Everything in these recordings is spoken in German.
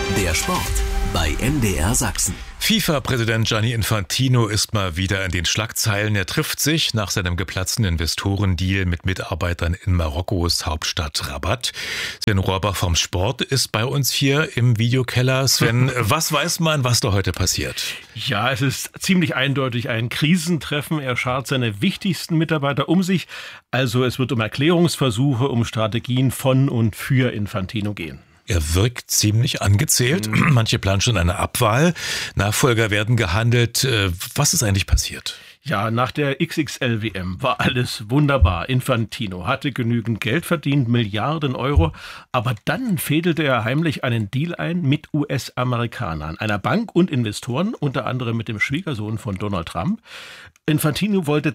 Der Sport bei MDR Sachsen. FIFA-Präsident Gianni Infantino ist mal wieder in den Schlagzeilen. Er trifft sich nach seinem geplatzten Investorendeal mit Mitarbeitern in Marokkos Hauptstadt Rabat. Sven Rohrbach vom Sport ist bei uns hier im Videokeller. Sven, was weiß man, was da heute passiert? Ja, es ist ziemlich eindeutig ein Krisentreffen. Er schart seine wichtigsten Mitarbeiter um sich. Also es wird um Erklärungsversuche, um Strategien von und für Infantino gehen. Er wirkt ziemlich angezählt. Manche planen schon eine Abwahl. Nachfolger werden gehandelt. Was ist eigentlich passiert? Ja, nach der XXL-WM war alles wunderbar. Infantino hatte genügend Geld verdient, Milliarden Euro. Aber dann fädelte er heimlich einen Deal ein mit US-Amerikanern, einer Bank und Investoren, unter anderem mit dem Schwiegersohn von Donald Trump. Infantino wollte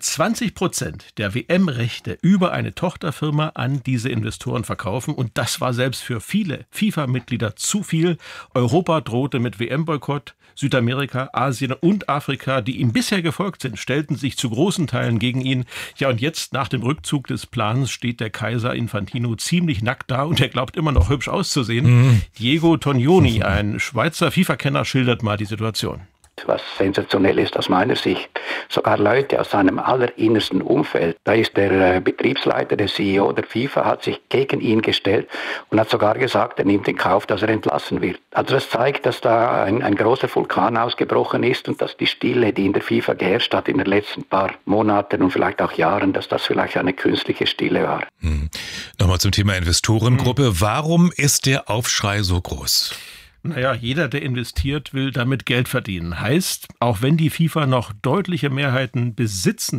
20% der WM-Rechte über eine Tochterfirma an diese Investoren verkaufen. Und das war selbst für viele FIFA-Mitglieder zu viel. Europa drohte mit WM-Boykott. Südamerika, Asien und Afrika, die ihm bisher gefolgt sind, stellten sich zu großen Teilen gegen ihn. Ja, und jetzt nach dem Rückzug des Plans steht der Kaiser Infantino ziemlich nackt da und er glaubt immer noch hübsch auszusehen. Diego Tognoni, ein Schweizer FIFA-Kenner, schildert mal die Situation. Was sensationell ist aus meiner Sicht, sogar Leute aus seinem allerinnersten Umfeld, da ist der Betriebsleiter, der CEO der FIFA, hat sich gegen ihn gestellt und hat sogar gesagt, er nimmt in Kauf, dass er entlassen wird. Also das zeigt, dass da ein großer Vulkan ausgebrochen ist und dass die Stille, die in der FIFA geherrscht hat in den letzten paar Monaten und vielleicht auch Jahren, dass das vielleicht eine künstliche Stille war. Nochmal zum Thema Investorengruppe. Warum ist der Aufschrei so groß? Naja, jeder, der investiert, will damit Geld verdienen. Heißt, auch wenn die FIFA noch deutliche Mehrheiten besitzt,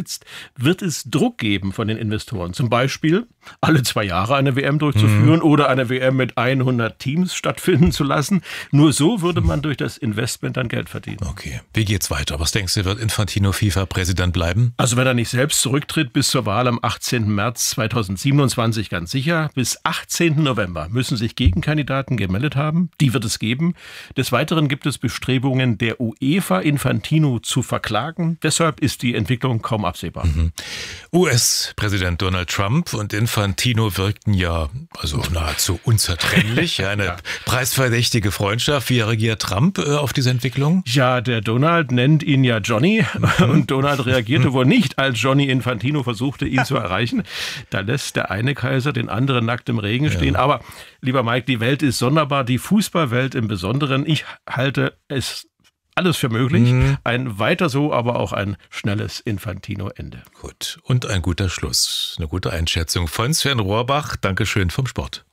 wird es Druck geben von den Investoren. Zum Beispiel alle 2 Jahre eine WM durchzuführen oder eine WM mit 100 Teams stattfinden zu lassen. Nur so würde man durch das Investment dann Geld verdienen. Okay, wie geht's weiter? Was denkst du, wird Infantino FIFA-Präsident bleiben? Also wenn er nicht selbst zurücktritt, bis zur Wahl am 18. März 2027 ganz sicher. Bis 18. November müssen sich Gegenkandidaten gemeldet haben. Die wird es geben. Des Weiteren gibt es Bestrebungen der UEFA, Infantino zu verklagen. Deshalb ist die Entwicklung kaum absehbar. US-Präsident Donald Trump und Infantino wirkten ja nahezu unzertrennlich. Eine preisverdächtige Freundschaft. Wie reagiert Trump auf diese Entwicklung? Ja, der Donald nennt ihn ja Johnny und Donald reagierte wohl nicht, als Johnny Infantino versuchte, ihn zu erreichen. Da lässt der eine Kaiser den anderen nackt im Regen stehen. Aber, lieber Mike, die Welt ist sonderbar, die Fußballwelt im Besonderen. Ich halte es alles für möglich. Ein weiter so, aber auch ein schnelles Infantino-Ende. Gut. Und ein guter Schluss. Eine gute Einschätzung von Sven Rohrbach. Dankeschön vom Sport.